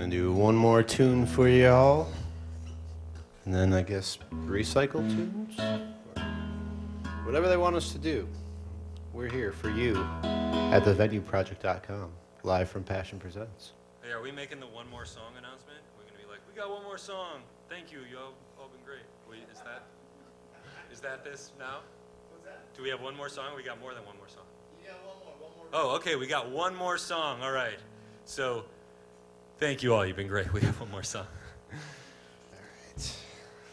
Gonna do one more tune for y'all. And then I guess recycle tunes? Whatever they want us to do. We're here for you at thevenueproject.com, live from Passion Presents. Hey, are we making the one more song announcement? We're going to be like, we got one more song. Thank you. You all been great. Wait, is that this now? What's that? Do we have one more song? We got more than one more song. Yeah, one more. Oh, okay. We got one more song. All right. So, thank you all. You've been great. We have one more song.